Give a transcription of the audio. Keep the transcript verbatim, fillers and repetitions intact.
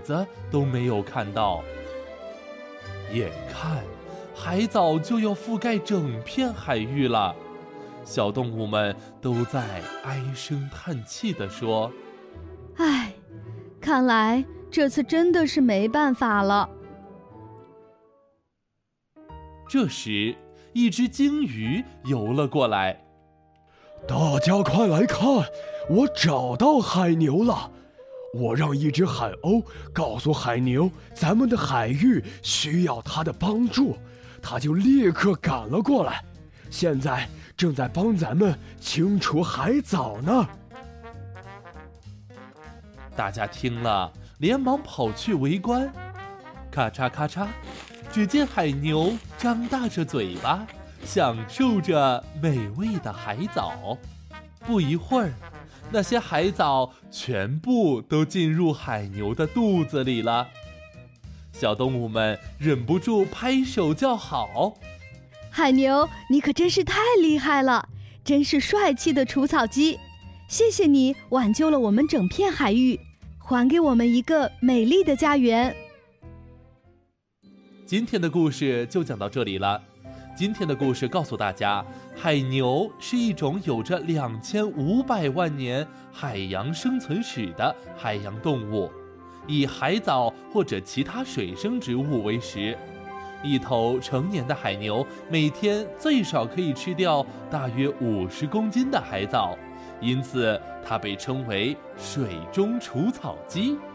子都没有看到。眼看海藻就要覆盖整片海域了，小动物们都在唉声叹气地说： 唉，看来这次真的是没办法了。 这时，一只鲸鱼游了过来。 大家快来看，我找到海牛了！我让一只海鸥告诉海牛，咱们的海域需要它的帮助，它就立刻赶了过来，现在正在帮咱们清除海藻呢。 大家听了，连忙跑去围观。咔嚓咔嚓，只见海牛张大着嘴巴，享受着美味的海藻。不一会儿，那些海藻全部都进入海牛的肚子里了。小动物们忍不住拍手叫好： 海牛，你可真是太厉害了，真是帅气的除草机！谢谢你挽救了我们整片海域，还给我们一个美丽的家园。 今天的故事就讲到这里了。今天的故事告诉大家，海牛是一种有着两千五百万年海洋生存史的海洋动物，以海藻或者其他水生植物为食。一头成年的海牛每天最少可以吃掉大约五十公斤的海藻，因此它被称为水中除草机。